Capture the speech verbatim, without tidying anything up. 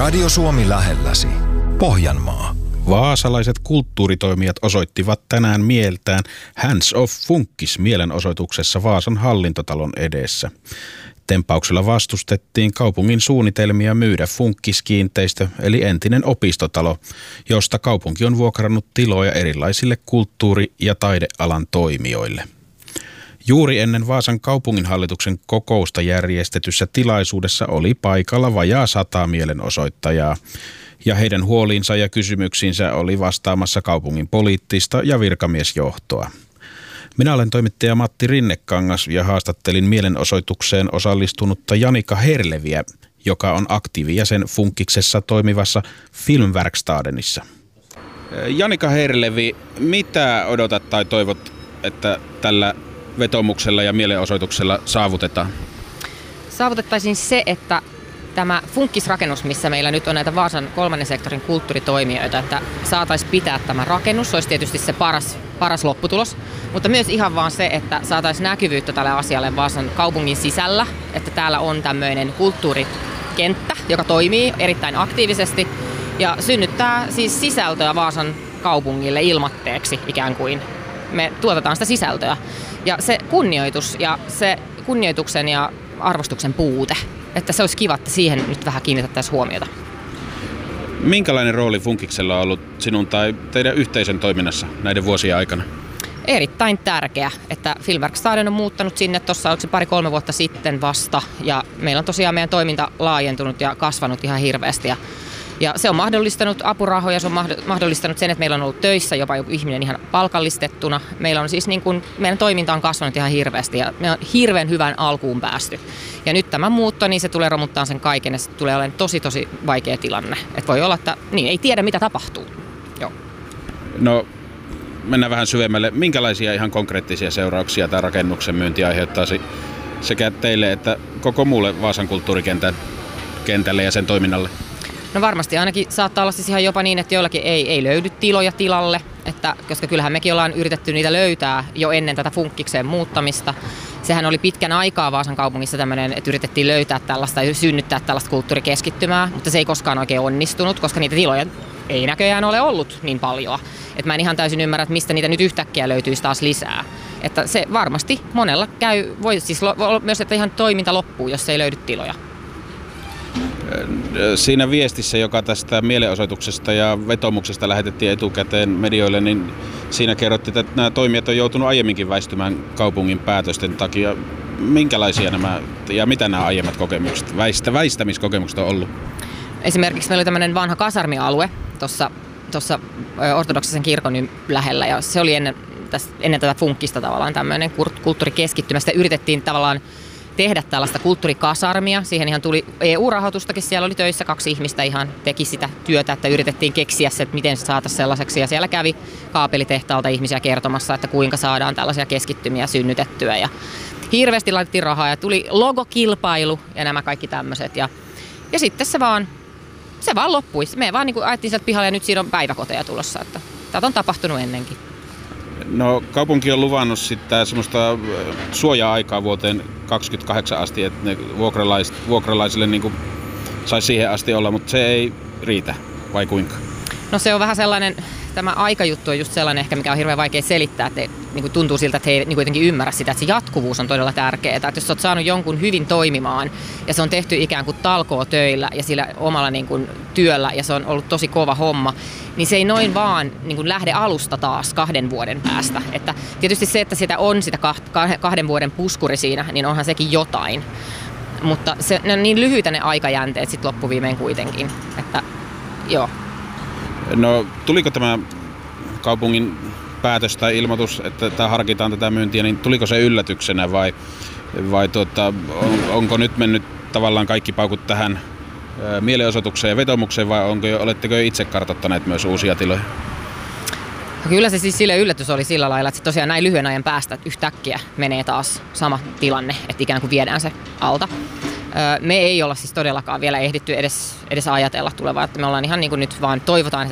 Radio Suomi lähelläsi. Pohjanmaa. Vaasalaiset kulttuuritoimijat osoittivat tänään mieltään Hands of Funkis mielenosoituksessa Vaasan hallintotalon edessä. Tempauksella vastustettiin kaupungin suunnitelmia myydä Funkkiskiinteistö eli entinen opistotalo, josta kaupunki on vuokrannut tiloja erilaisille kulttuuri- ja taidealan toimijoille. Juuri ennen Vaasan kaupunginhallituksen kokousta järjestetyssä tilaisuudessa oli paikalla vajaa sata mielenosoittajaa, ja heidän huoliinsa ja kysymyksiinsä oli vastaamassa kaupungin poliittista ja virkamiesjohtoa. Minä olen toimittaja Matti Rinnekangas ja haastattelin mielenosoitukseen osallistunutta Janika Herleviä, joka on aktiivijäsen Funkiksessa toimivassa Filmverkstadenissa. Janika Herlevi, mitä odotat tai toivot, että tällä vetomuksella ja mielenosoituksella saavutetaan? Saavutettaisiin se, että tämä Funkkisrakennus, missä meillä nyt on näitä Vaasan kolmannen sektorin kulttuuritoimijoita, että saataisiin pitää tämä rakennus, se olisi tietysti se paras, paras lopputulos, mutta myös ihan vaan se, että saataisiin näkyvyyttä tälle asialle Vaasan kaupungin sisällä, että täällä on tämmöinen kulttuurikenttä, joka toimii erittäin aktiivisesti ja synnyttää siis sisältöä Vaasan kaupungille ilmatteeksi ikään kuin. Me tuotetaan sitä sisältöä ja se kunnioitus ja se kunnioituksen ja arvostuksen puute, että se olisi kiva, että siihen nyt vähän kiinnitettäisiin huomiota. Minkälainen rooli Funkiksella on ollut sinun tai teidän yhteisön toiminnassa näiden vuosien aikana? Erittäin tärkeä, että Filmverkstaden on muuttanut sinne tuossa, oliko se pari-kolme vuotta sitten vasta, ja meillä on tosiaan meidän toiminta laajentunut ja kasvanut ihan hirveästi. Ja Ja se on mahdollistanut apurahoja, se on mahdollistanut sen, että meillä on ollut töissä jopa joku ihminen ihan palkallistettuna. Meillä on siis niin kuin, meidän toiminta on kasvanut ihan hirveästi ja me on hirveän hyvän alkuun päästy. Ja nyt tämä muutto, niin se tulee romuttaa sen kaiken ja se tulee olemaan tosi tosi vaikea tilanne. Että voi olla, että niin, ei tiedä mitä tapahtuu. Joo. No mennään vähän syvemmälle. Minkälaisia ihan konkreettisia seurauksia tämä rakennuksen myynti aiheuttaa sekä teille että koko muulle Vaasan kulttuurikentälle ja sen toiminnalle? No varmasti ainakin saattaa olla siis ihan jopa niin, että joillakin ei, ei löydy tiloja tilalle, että, koska kyllähän mekin ollaan yritetty niitä löytää jo ennen tätä Funkkikseen muuttamista. Sehän oli pitkän aikaa Vaasan kaupungissa tämmöinen, että yritettiin löytää tällaista ja synnyttää tällaista kulttuurikeskittymää, mutta se ei koskaan oikein onnistunut, koska niitä tiloja ei näköjään ole ollut niin paljon. Että mä en ihan täysin ymmärrä, että mistä niitä nyt yhtäkkiä löytyisi taas lisää. Että se varmasti monella käy, voi siis olla myös, että ihan toiminta loppuu, jos ei löydy tiloja. Siinä viestissä, joka tästä mielenosoituksesta ja vetomuksesta lähetettiin etukäteen medioille, niin siinä kerrottiin, että nämä toimijat on joutunut aiemminkin väistymään kaupungin päätösten takia. Minkälaisia nämä ja mitä nämä aiemmat kokemukset, väistä, väistämiskokemukset on ollut? Esimerkiksi meillä oli tämmöinen vanha kasarmialue tuossa tuossa ortodoksisen kirkon lähellä ja se oli ennen, tästä, ennen tätä Funkkista tavallaan tämmöinen kulttuurikeskittymä. Sitä yritettiin tavallaan tehdä tällaista kulttuurikasarmia. Siihen ihan tuli E U-rahoitustakin. Siellä oli töissä kaksi ihmistä ihan teki sitä työtä, että yritettiin keksiä se, että miten se saataisiin sellaiseksi. Ja siellä kävi kaapelitehtaalta ihmisiä kertomassa, että kuinka saadaan tällaisia keskittymiä synnytettyä. Ja hirveästi laitettiin rahaa ja tuli logokilpailu ja nämä kaikki tämmöiset. Ja, ja sitten se vaan, se vaan loppui. Me vaan niin kuin ajettiin sieltä pihalle ja nyt siinä on päiväkoteja tulossa. Että tätä on tapahtunut ennenkin. No kaupunki on luvannut sitten semmoista suoja-aikaa vuoteen kaksikymmentäkahdeksan asti, että ne vuokralais, vuokralaisille niin kuin saisi siihen asti olla, mutta se ei riitä, vai kuinka? No se on vähän sellainen, tämä aikajuttu on just sellainen ehkä, mikä on hirveän vaikea selittää, että niin kuin tuntuu siltä, että he ei niin kuitenkin ymmärrä sitä, että se jatkuvuus on todella tärkeää. Että jos olet saanut jonkun hyvin toimimaan ja se on tehty ikään kuin talkootöillä ja sillä omalla niin kuin työllä ja se on ollut tosi kova homma, niin se ei noin vaan niin kuin lähde alusta taas kahden vuoden päästä. Että tietysti se, että sitä on sitä kahden vuoden puskuri siinä, niin onhan sekin jotain. Mutta se, ne on niin lyhyitä ne aikajänteet sitten loppuviimein kuitenkin, että joo. No tuliko tämä kaupungin päätös tai ilmoitus, että tämä harkitaan tätä myyntiä, niin tuliko se yllätyksenä vai, vai tuota, on, onko nyt mennyt tavallaan kaikki paukut tähän ää, mielenosoitukseen ja vetomukseen vai onko jo, oletteko jo itse kartoittaneet myös uusia tiloja? No kyllä se siis sille yllätys oli sillä lailla, että se tosiaan näin lyhyen ajan päästä että yhtäkkiä menee taas sama tilanne, että ikään kuin viedään se alta. Me ei olla siis todellakaan vielä ehditty edes, edes ajatella tulevaa, että me ollaan ihan niin kuin nyt vaan toivotaan, että